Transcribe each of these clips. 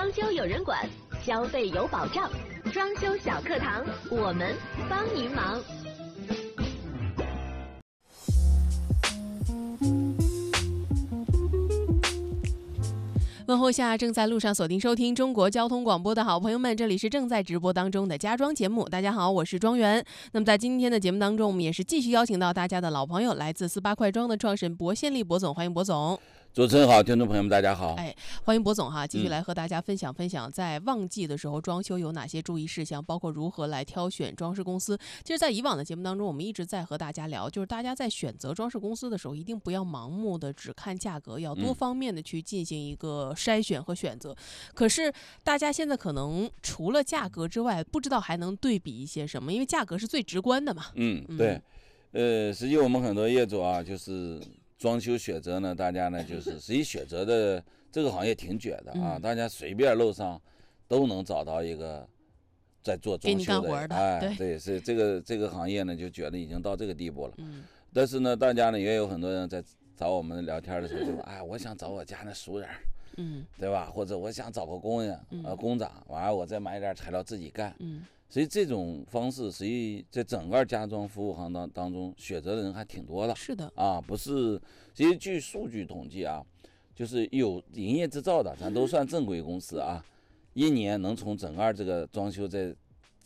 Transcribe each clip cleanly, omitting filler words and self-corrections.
装修有人管，消费有保障。装修小课堂，我们帮您忙。 问候下正在路上锁定收听中国交通广播的好朋友们，这里是正在直播当中的家装节目。大家好，我是庄园。那么在今天的节目当中，我们也是继续邀请到大家的老朋友，来自48快装的创始人薄宪利薄总，欢迎薄总。 主持人好，听众朋友们大家好。 欢迎薄总哈，继续来和大家分享在旺季的时候装修有哪些注意事项，包括如何来挑选装饰公司。其实在以往的节目当中，我们一直在和大家聊，就是大家在选择装饰公司的时候，一定不要盲目的只看价格，要多方面的去进行一个筛选和选择。可是大家现在可能除了价格之外，不知道还能对比一些什么，因为价格是最直观的嘛。 对，实际我们很多业主啊，就是装修选择呢，大家呢就是实际选择的这个行业挺卷的啊，大家随便路上都能找到一个在做装修的，对，是这个行业呢就觉得已经到这个地步了。但是呢，大家呢也有很多人在找我们聊天的时候就说，我想找我家那熟人，对吧？或者我想找个工人工长，完了我再买点材料自己干。所以这种方式，实际在整个家装服务行当中，选择的人还挺多的。 是的啊，不是，其实据数据统计啊，就是有营业执照的，咱都算正规公司啊，一年能从整个这个装修在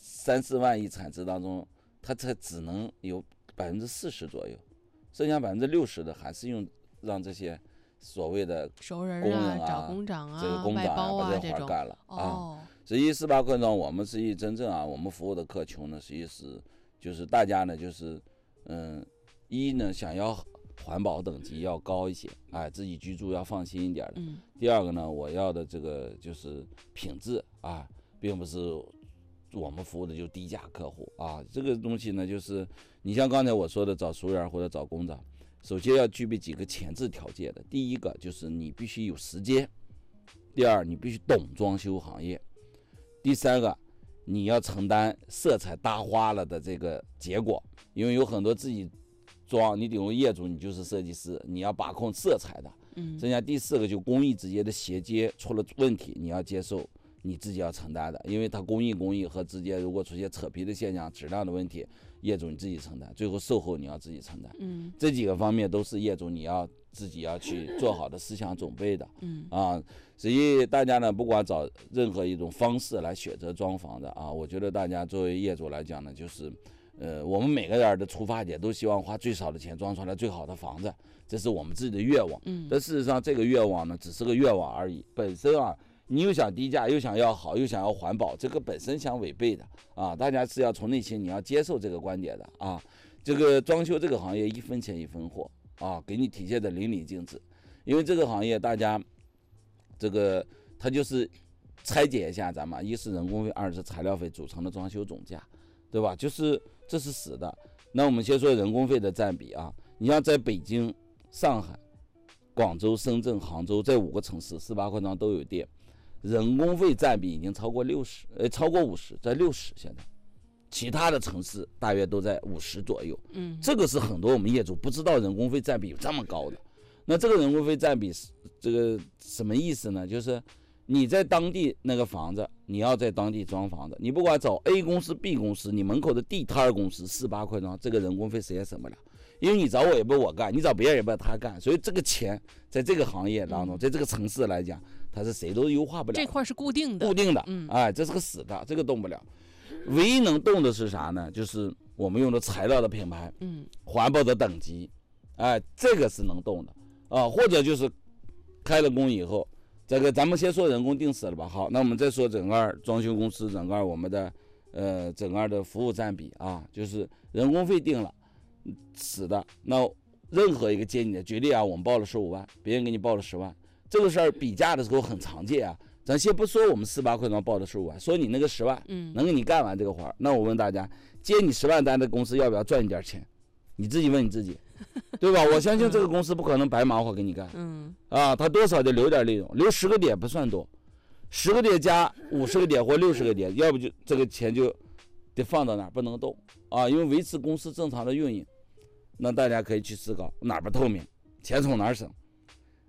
3-4万亿产值当中，它才只能有40%左右，剩下60%的还是用让这些所谓的熟人工人啊、 找工长啊、 这个工长把这活干了啊。实际48快装我们实际真正啊，我们服务的客群呢，实际是就是大家呢就是一呢想要环保等级要高一些，自己居住要放心一点的。第二个呢，我要的这个就是品质啊，并不是我们服务的就低价客户啊。这个东西呢，就是你像刚才我说的找熟人或者找工长，首先要具备几个前置条件的。第一个就是你必须有时间，第二你必须懂装修行业，第三个你要承担色彩搭花了的这个结果，因为有很多自己装，你比如业主你就是设计师，你要把控色彩的。剩下第四个就工艺之间的衔接出了问题，你要接受，你自己要承担的，因为它工艺和之间如果出现扯皮的现象、质量的问题，业主你自己承担，最后售后你要自己承担。这几个方面都是业主你要自己要去做好的思想准备的。所以大家呢，不管找任何一种方式来选择装潢的啊，我觉得大家作为业主来讲呢，就是我们每个人的出发点都希望花最少的钱装出来最好的房子，这是我们自己的愿望。但事实上这个愿望呢，只是个愿望而已，本身啊，你又想低价，又想要好，又想要环保，这个本身相违背的啊！大家是要从内心你要接受这个观点的啊！这个装修这个行业1分钱1分货啊，给你体现的淋漓尽致。因为这个行业大家这个它就是拆解一下咱们，一是人工费，二是材料费组成的装修总价，对吧？就是这是死的。那我们先说人工费的占比啊，你像在北京、上海、广州、深圳、杭州这5个城市48快装都有店，人工费占比已经超过超过50%，在60%现在，其他的城市大约都在50%左右。这个是很多我们业主不知道人工费占比有这么高的。那这个人工费占比这个什么意思呢？就是你在当地那个房子，你要在当地装房子，你不管找 A 公司 B 公司，你门口的地摊公司48快装，这个人工费谁也省不了，因为你找我也不是我干，你找别人也不是他干，所以这个钱在这个行业当中，在这个城市来讲，它是谁都优化不了， 这块是固定的， 这是个死的，这个动不了。唯一能动的是啥呢？就是我们用的材料的品牌，环保的等级，这个是能动的啊，或者就是开了工以后，这个咱们先说人工定死了吧。好，那我们再说整个装修公司整个我们的整个的服务占比啊，就是人工费定了死的，那任何一个接你的举例啊，我们报了15万，别人给你报了10万，这个事儿比价的时候很常见啊。咱先不说我们48快装报的15万，说你那个10万，能给你干完这个活儿，那我问大家，接你10万单的公司要不要赚你点钱？你自己问你自己，对吧？我相信这个公司不可能白忙活给你干，他多少得留点利润，留10个点不算多，10个点加50个点或60个点，要不就这个钱就得放到哪儿不能动啊，因为维持公司正常的运营。那大家可以去思考哪儿不透明，钱从哪儿省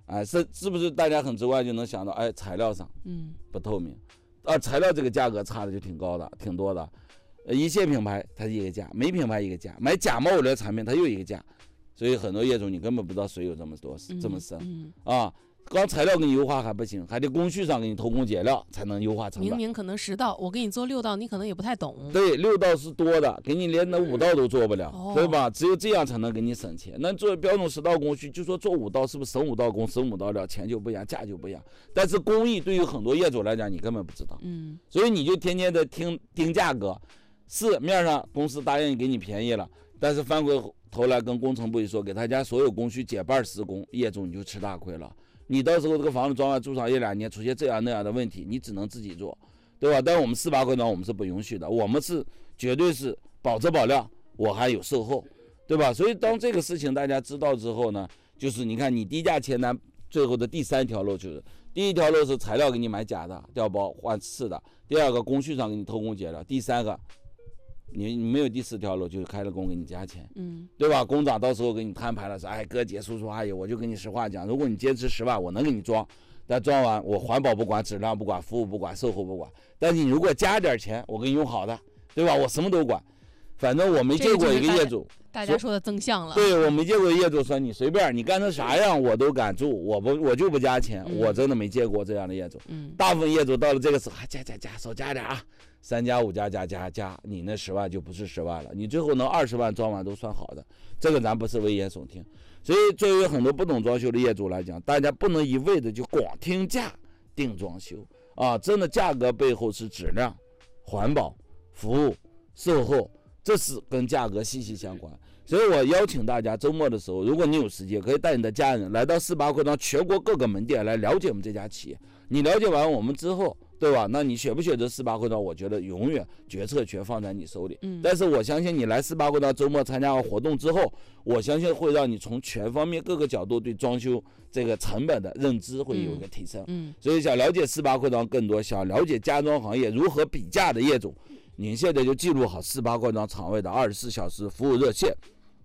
是不是大家很直观就能想到，材料上不透明，材料这个价格差的就挺高的，挺多的。一线品牌它是一个价，没品牌一个价，买假冒伪劣产品它又一个价，所以很多业主你根本不知道水有这么深啊。光材料给你优化还不行，还得工序上给你偷工减料才能优化成本。 明明可能10道，我给你做6道，你可能也不太懂。 对，6道是多的，给你连那5道都做不了，对吧？只有这样才能给你省钱。那做标准10道工序，就说做5道是不是省5道工，省5道料，钱就不一样，价就不一样。但是工艺对于很多业主来讲，你根本不知道，所以你就天天的盯价格，是面上公司答应给你便宜了，但是翻回头来跟工程部一说，给他家所有工序减半施工，业主你就吃大亏了。你到时候这个房子装完住上1-2年，出现这样那样的问题，你只能自己做，对吧？但是我们48块装我们是不允许的，我们是绝对是保质保量，我还有售后，对吧？所以当这个事情大家知道之后呢，就是你看你低价签单最后的第3条路，就是第1条路是材料给你买假的调包换次的，第2个工序上给你偷工减料，第3个你没有第4条路，就是开了工给你加钱，对吧？工长到时候给你摊牌了，说哥姐叔叔阿姨，我就跟你实话讲，如果你坚持10万，我能给你装，但装完我环保不管，质量不管，服务不管，售后不管，但是你如果加点钱，我给你用好的，对吧？我什么都管。反正我没见过一个业主， 大家说的增项了。 对，我没见过业主说你随便你干成啥样我都敢住，我就不加钱，我真的没见过这样的业主。大部分业主到了这个时候加少加点啊，3加5加，你那10万就不是10万了，你最后能20万装完都算好的，这个咱不是危言耸听。所以作为很多不懂装修的业主来讲，大家不能一味的就光听价定装修啊，真的价格背后是质量、环保、服务、售后。这是跟价格息息相关，所以我邀请大家周末的时候，如果你有时间，可以带你的家人来到48块庄全国各个门店来了解我们这家企业。你了解完我们之后，对吧？那你选不选择48块庄，我觉得永远决策权放在你手里。但是我相信你来48块庄周末参加完活动之后，我相信会让你从全方面各个角度对装修这个成本的认知会有一个提升。所以想了解48块庄更多，想了解家装行业如何比价的业主，您现在就记录好48块庄厂位的24小时服务热线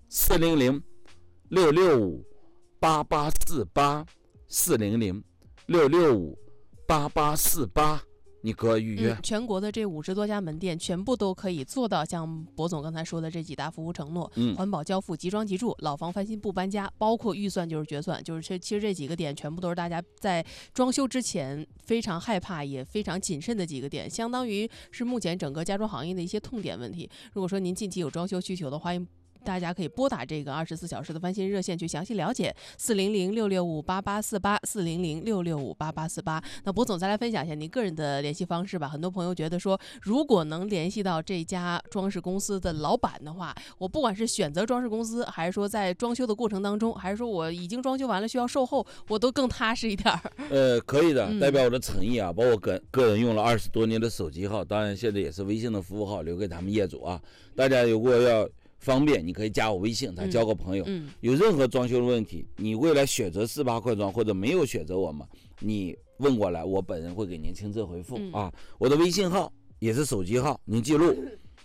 ：400-665-8848 400-665-8848，你可以预约。 全国的这50多家门店全部都可以做到像博总刚才说的这几大服务承诺，环保交付、即装即住、老房翻新不搬家，包括预算就是决算，就是其实这几个点全部都是大家在装修之前非常害怕也非常谨慎的几个点，相当于是目前整个家装行业的一些痛点问题。如果说您近期有装修需求的话，大家可以拨打这个24小时的翻新热线去详细了解，400-665-8848 400-665-8848。那博总再来分享一下您个人的联系方式吧。很多朋友觉得说，如果能联系到这家装饰公司的老板的话，我不管是选择装饰公司，还是说在装修的过程当中，还是说我已经装修完了需要售后，我都更踏实一点。 可以的，代表我的诚意啊，包括个人用了20多年的手机号，当然现在也是微信的服务号留给他们业主啊。大家如果要方便，你可以加我微信，他交个朋友。有任何装修的问题，你未来选择48块庄或者没有选择我们，你问过来，我本人会给您亲自回复啊。我的微信号也是手机号，您记录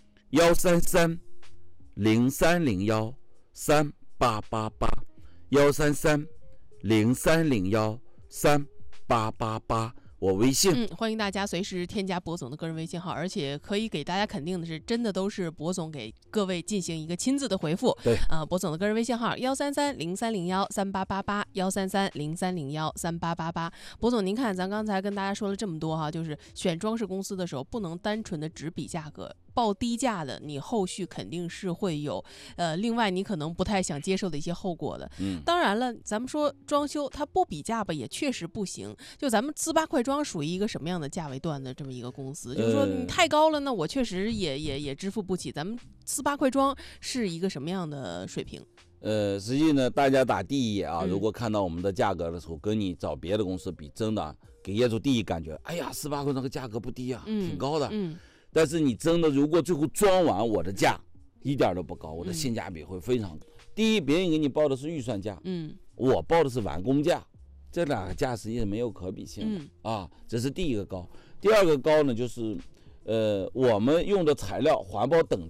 133-0301-38881，133-0301-38888，我微信。 欢迎大家随时添加博总的个人微信号，而且可以给大家肯定的是，真的都是博总给各位进行一个亲自的回复。 对博总的个人微信号133-0301-3888 133-0301-3888。博总，您看咱刚才跟大家说了这么多哈，就是选装饰公司的时候，不能单纯的只比价格。报低价的，你后续肯定是会有，另外你可能不太想接受的一些后果的。当然了，咱们说装修它不比价吧，也确实不行。就咱们48块庄属于一个什么样的价位段的这么一个公司？就是说你太高了呢，我确实也支付不起。咱们48块庄是一个什么样的水平？ 实际呢，大家打第一眼啊，如果看到我们的价格的时候，跟你找别的公司比，真的给业主第一感觉，哎呀，48块庄这个价格不低啊，挺高的。但是你真的如果最后装完，我的价一点都不高，我的性价比会非常高。第一，别人给你报的是预算价，我报的是完工价，这两个价实际是没有可比性的啊，这是第一个高。第二个高呢，就是我们用的材料环保等级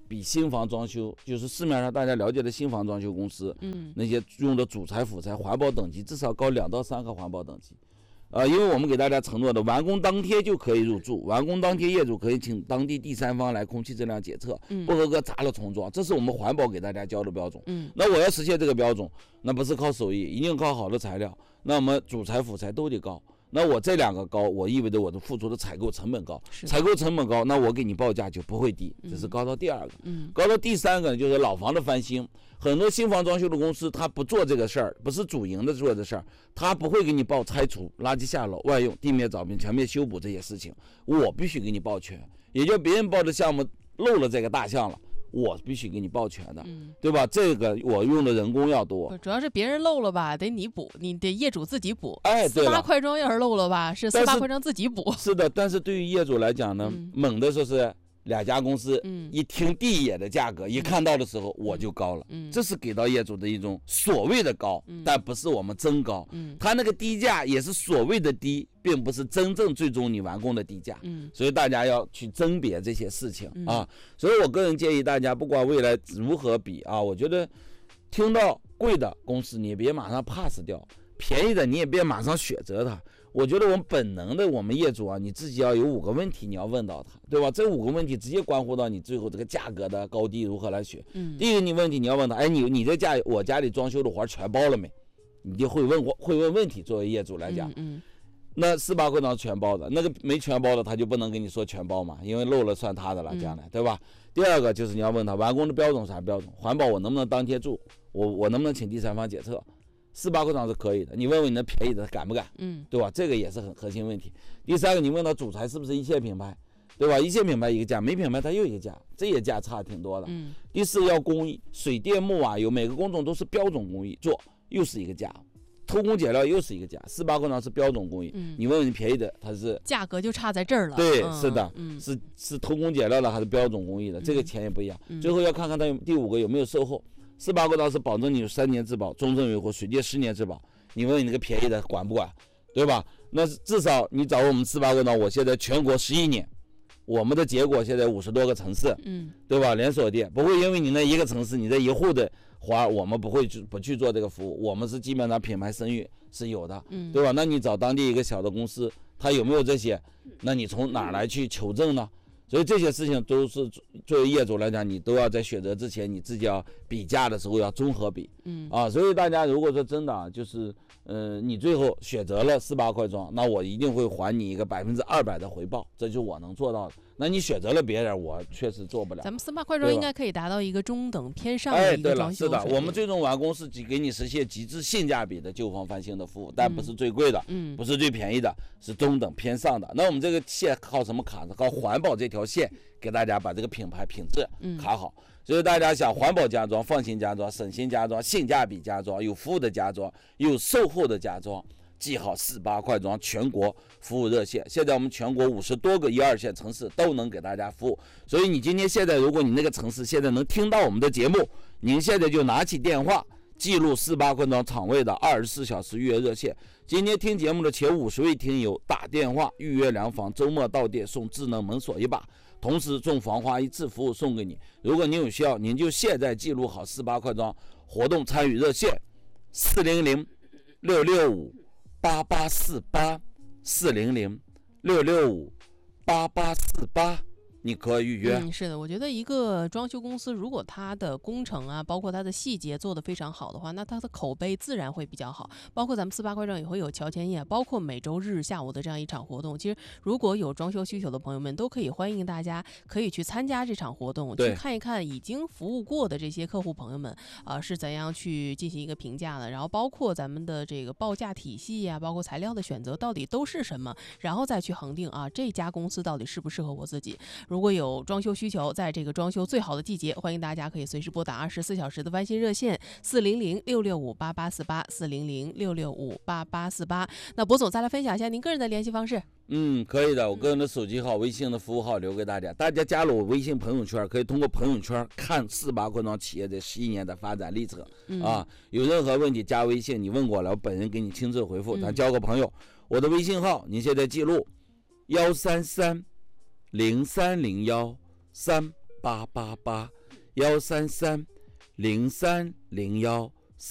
比新房装修，就是市面上大家了解的新房装修公司，那些用的主材辅材环保等级至少高2到3个环保等级。因为我们给大家承诺的，完工当天就可以入住，完工当天业主可以请当地第三方来空气质量检测，不合格砸了重装，这是我们环保给大家交的标准。那我要实现这个标准，那不是靠手艺，一定靠好的材料。那我们主材辅材都得高。那我这2个高，我意味着我的付出的采购成本高，采购成本高，那我给你报价就不会低，这是高到第2个。高到第3个就是老房的翻新，很多新房装修的公司他不做这个事儿，不是主营的做这事儿，他不会给你报拆除、垃圾下楼、外用、地面凿平、墙面修补这些事情，我必须给你报全，也就别人报的项目漏了这个大项了。我必须给你报全的，对吧？这个我用的人工要多， 主要是别人漏了吧，得你补，你得业主自己补。 对了， 48块砖要是漏了吧，是48块砖自己补。 是的，但是对于业主来讲呢，猛的说是2家公司，一听地野的价格，一看到的时候我就高了，这是给到业主的一种所谓的高，但不是我们真高，他那个低价也是所谓的低，并不是真正最终你完工的低价，所以大家要去甄别这些事情啊。所以我个人建议大家，不管未来如何比啊，我觉得听到贵的公司你也别马上 pass 掉，便宜的你也别马上选择它。我觉得我们本能的，我们业主啊，你自己要有5个问题你要问到他，对吧？这5个问题直接关乎到你最后这个价格的高低如何来选。第一个问题你要问他，你这家我家里装修的活全包了没？你就会问问题。作为业主来讲，那48块砖全包的，那个没全包的他就不能跟你说全包嘛，因为漏了算他的了，将来对吧？第二个就是你要问他完工的标准啥标准，环保我能不能当天住，我能不能请第三方检测？48块砖是可以的，你问问你那便宜的敢不敢，对吧？这个也是很核心问题。第3个，你问他主材是不是一线品牌，对吧？一线品牌一个价，没品牌它又一个价，这也价差挺多的。第4个要工艺，水电木瓦油每个工种都是标准工艺做，又是一个价。偷工减料又是一个价，48块砖是标准工艺，你问问你便宜的，它是价格就差在这儿了。 对，是的，是偷工减料的还是标准工艺的，这个钱也不一样。最后要看看它第5个有没有售后，48块砖是保证你有3年质保，终身维护，水电10年质保。你问问你那个便宜的管不管，对吧？那至少你找我们48块砖，我现在全国11年，我们的结果现在50多个城市，对吧？连锁店不会因为你那一个城市，你这一户的花，我们不去做这个服务，我们是基本上品牌声誉是有的，对吧？那你找当地一个小的公司，他有没有这些？那你从哪来去求证呢？所以这些事情都是作为业主来讲，你都要在选择之前，你自己要比价的时候要综合比，所以大家如果说真的就是你最后选择了48块砖，那我一定会还你一个200%的回报，这就是我能做到的。那你选择了别人，我确实做不了。 咱们48块砖应该可以达到一个中等偏上的一个装修水平。 是的，我们最终完工是给你实现极致性价比的旧房翻新的服务，但不是最贵的，不是最便宜的，是中等偏上的。那我们这个线靠什么卡呢？靠环保这条线给大家把这个品牌品质卡好。所以大家想环保家装、放心家装、省心家装、性价比家装、有服务的家装、有售后的家装，记好48块砖全国服务热线。现在我们全国50多个1、2线城市都能给大家服务。所以你今天现在，如果你那个城市现在能听到我们的节目，您现在就拿起电话记录48块砖场位的24小时预约热线。今天听节目的前50位听友打电话预约良房，周末到店送智能门锁一把，同时送防滑一次服务送给你。如果您有需要，您就现在记录好48块砖活动参与热线400-665-8848 400-665-8848，你可以预约。 是的，我觉得一个装修公司如果它的工程啊，包括它的细节做得非常好的话，那它的口碑自然会比较好。包括咱们48块砖也会有乔迁夜，包括每周日下午的这样一场活动。其实如果有装修需求的朋友们，都可以欢迎大家可以去参加这场活动，去看一看已经服务过的这些客户朋友们是怎样去进行一个评价的，然后包括咱们的这个报价体系呀，包括材料的选择到底都是什么，然后再去恒定这家公司到底适不适合我自己。如果有装修需求，在这个装修最好的季节，欢迎大家可以随时拨打24小时的翻新热线400-665-8848 400-665-8848。那博总再来分享一下您个人的联系方式。 可以的，我个人的手机号、微信的服务号留给大家，大家加入我微信朋友圈，可以通过朋友圈看48块砖企业的11年的发展历程有任何问题加微信，你问过来，我本人给你亲自回复，咱交个朋友。我的微信号您现在记录133-0301-3888 1330301